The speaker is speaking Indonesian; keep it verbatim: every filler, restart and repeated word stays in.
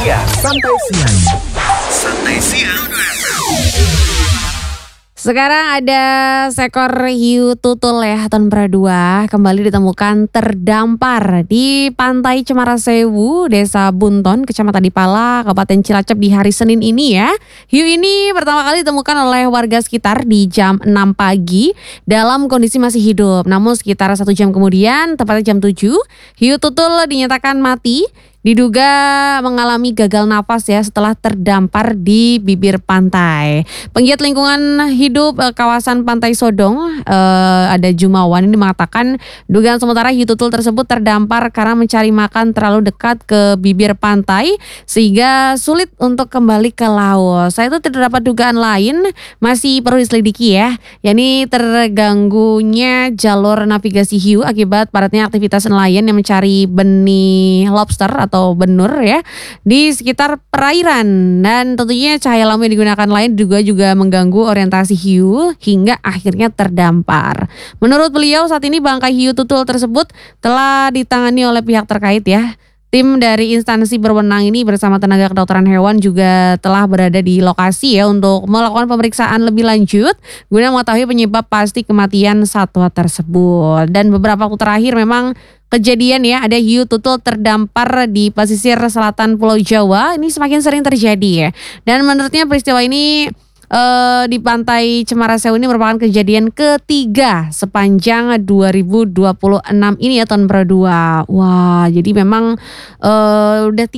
siang. Santai siang. Santai siang. Sekarang ada seekor hiu tutul ya tahun dua kembali ditemukan terdampar di Pantai Cemara Sewu, Desa Bunton, Kecamatan Dipala, Kabupaten Cilacap di hari Senin ini ya. Hiu ini pertama kali ditemukan oleh warga sekitar di jam enam pagi dalam kondisi masih hidup. Namun sekitar satu jam kemudian, tepatnya jam tujuh, hiu tutul dinyatakan mati. Diduga mengalami gagal napas ya setelah terdampar di bibir pantai. Penggiat lingkungan hidup eh, kawasan Pantai Sodong eh, ada Jumawan ini mengatakan dugaan sementara hiu tutul tersebut terdampar karena mencari makan terlalu dekat ke bibir pantai sehingga sulit untuk kembali ke laut. Saya itu terdapat dugaan lain masih perlu diselidiki ya, yakni terganggunya jalur navigasi hiu akibat padatnya aktivitas nelayan yang mencari benih lobster atau atau benur ya di sekitar perairan, dan tentunya cahaya lampu yang digunakan lain juga juga mengganggu orientasi hiu hingga akhirnya terdampar. Menurut beliau saat ini bangkai hiu tutul tersebut telah ditangani oleh pihak terkait ya. Tim dari instansi berwenang ini bersama tenaga kedokteran hewan juga telah berada di lokasi ya untuk melakukan pemeriksaan lebih lanjut guna mengetahui penyebab pasti kematian satwa tersebut. Dan beberapa waktu terakhir memang kejadian ya ada hiu tutul terdampar di pesisir selatan Pulau Jawa ini semakin sering terjadi ya. Dan menurutnya peristiwa ini Uh, di Pantai Cemara Sewu ini merupakan kejadian ketiga sepanjang dua ribu dua puluh enam ini ya tahun dua. Wah, jadi memang uh, udah